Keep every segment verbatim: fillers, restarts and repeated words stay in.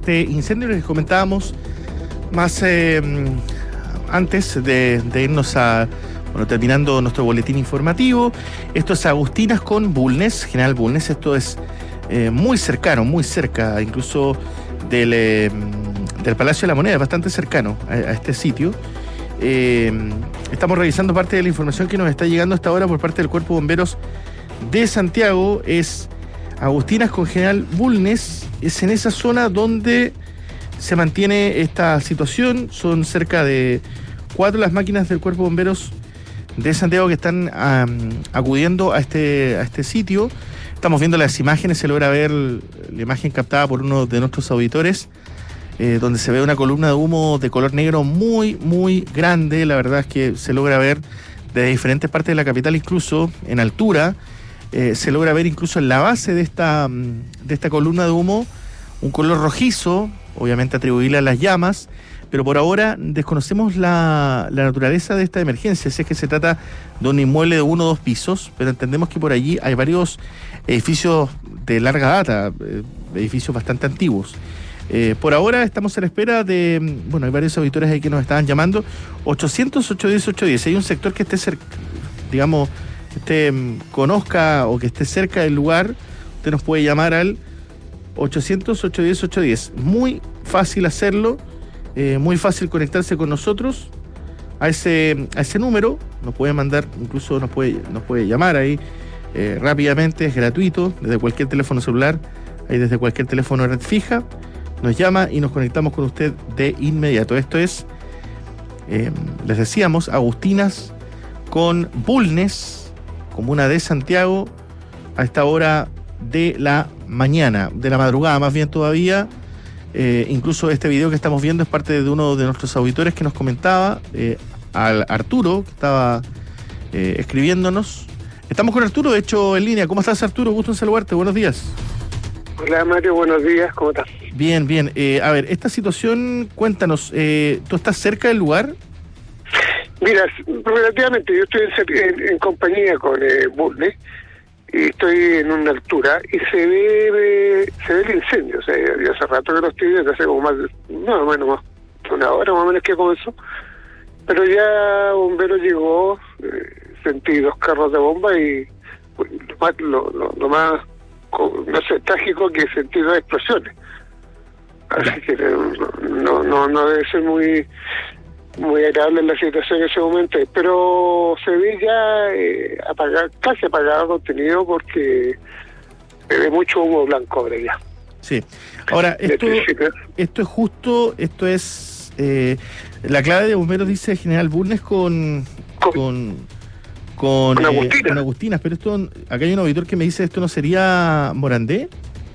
este incendio que les comentábamos más eh, antes de, de irnos a, bueno, terminando nuestro boletín informativo. Esto es Agustinas con Bulnes, General Bulnes. Esto es eh, muy cercano, muy cerca, incluso del, eh, del Palacio de la Moneda, bastante cercano a, a este sitio. Eh, estamos revisando parte de la información que nos está llegando hasta ahora por parte del Cuerpo de Bomberos de Santiago. Es Agustinas con General Bulnes, es en esa zona donde se mantiene esta situación. Son cerca de cuatro las máquinas del Cuerpo de Bomberos de Santiago que están um, acudiendo a este, a este sitio. Estamos viendo las imágenes, se logra ver la imagen captada por uno de nuestros auditores, eh, donde se ve una columna de humo de color negro muy, muy grande. La verdad es que se logra ver desde diferentes partes de la capital, incluso en altura. Eh, se logra ver incluso en la base de esta, de esta columna de humo un color rojizo, obviamente atribuible a las llamas, pero por ahora desconocemos la, la naturaleza de esta emergencia, si es que se trata de un inmueble de uno o dos pisos, pero entendemos que por allí hay varios edificios de larga data, eh, edificios bastante antiguos. Eh, por ahora estamos a la espera de, bueno, hay varios auditores ahí que nos estaban llamando, ochocientos, ochocientos diez, ochocientos diez, hay un sector que esté cerca, digamos, que esté, conozca o que esté cerca del lugar, usted nos puede llamar al ochocientos, ochocientos diez, ochocientos diez. Muy fácil hacerlo, eh, muy fácil conectarse con nosotros a ese, a ese número. Nos puede mandar, incluso nos puede, nos puede llamar ahí eh, rápidamente, es gratuito, desde cualquier teléfono celular, ahí desde cualquier teléfono red fija. Nos llama y nos conectamos con usted de inmediato. Esto es, eh, les decíamos, Agustinas con Bulnes, comuna de Santiago, a esta hora de la mañana, de la madrugada más bien todavía. Eh, incluso este video que estamos viendo es parte de uno de nuestros auditores que nos comentaba, eh, al Arturo, que estaba eh, escribiéndonos. Estamos con Arturo, de hecho, en línea. ¿Cómo estás, Arturo? Gusto en saludarte. Buenos días. Hola, Mario. Buenos días. ¿Cómo estás? Bien, bien. Eh, a ver, esta situación, cuéntanos, eh, ¿tú estás cerca del lugar? Mira, relativamente, yo estoy en, en, en compañía con eh, Bulnes, y estoy en una altura y se ve se ve el incendio. O sea, ya hace rato que lo estoy viendo, hace como más de, no, bueno, más una hora más o menos que comenzó, pero ya bombero llegó, eh, sentí dos carros de bomba y pues, lo más, lo, lo, lo más no sé, trágico que sentí dos explosiones. Así que no, no, no debe ser muy muy agradable la situación en ese momento, pero se ve ya eh, apagado, casi apagado contenido porque se ve mucho humo blanco ahora ya. Sí. Ahora, esto, esto es justo, esto es eh, la clave de bomberos, dice General Bulnes con con con, con, con, eh, Agustinas. con Agustinas, pero esto, acá hay un auditor que me dice, ¿esto no sería Morandé?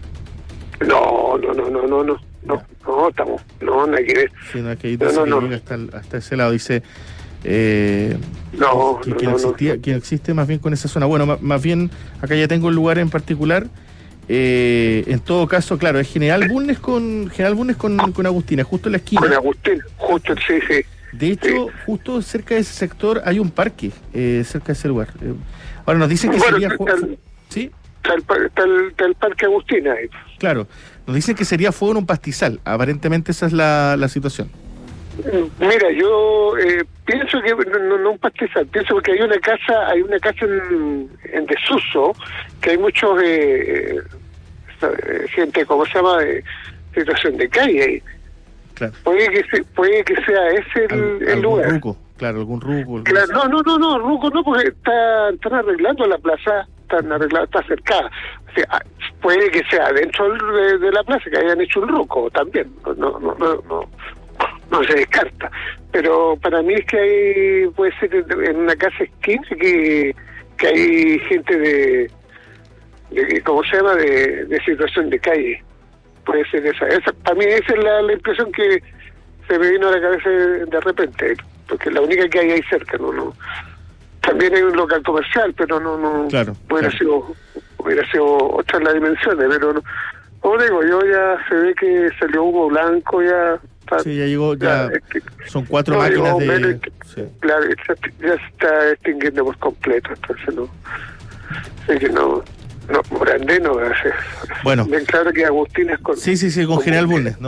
No, no, no, no, no, no. No, no, estamos, no, no hay que ver. Sí, no, es que ahí no, no, que no. llega hasta, hasta ese lado, dice eh, no, que, no, que, no, no existía, no. que no existe más bien con esa zona. Bueno, más, más bien, acá ya tengo el lugar en particular. Eh, en todo caso, claro, es General Bulnes con General Bulnes con, con Agustina, justo en la esquina. Con Agustín, justo, sí, sí. De hecho, sí. justo cerca de ese sector hay un parque, eh, cerca de ese lugar. Eh, ahora nos dicen que bueno, sería... Está el, ¿sí? Está el, está, el, está el parque Agustina ahí. Claro, nos dicen que sería fuego en un pastizal. Aparentemente esa es la, la situación. Mira, yo eh, pienso que no, no un pastizal, pienso que hay una casa, hay una casa en, en desuso, que hay muchos eh, eh, gente, ¿cómo se llama? De situación de calle ahí. Claro. Puede que se, puede que sea ese el, Al, el lugar. Ruco, claro, algún ruco. Algún... Claro, no, no, no, no, ruco no, porque está, están arreglando la plaza, están arreglando, está cercada. O sea, puede que sea dentro de, de la plaza que hayan hecho un ruco también, no, no, no, no, no, no se descarta. Pero para mí es que hay, puede ser en una casa esquina que, que hay gente de, de, ¿cómo se llama?, de, de situación de calle. Puede ser esa. esa para mí esa es la, la impresión que se me vino a la cabeza de, de repente, porque es la única que hay ahí cerca, no, no. También hay un local comercial, pero no, no, claro, hubiera claro. sido, hubiera sido otras las dimensiones, pero no. Como digo, yo ya se ve que salió humo blanco, ya. Está, sí, ya llegó, ya, ya es que, son cuatro no, máquinas de... Menos, sí. Claro, ya se está extinguiendo por completo, entonces no. Sé que no. No, Morandé no va a ser. Bueno. Bien claro que Agustinas con... Sí, sí, sí, con General Bulnes, ¿no?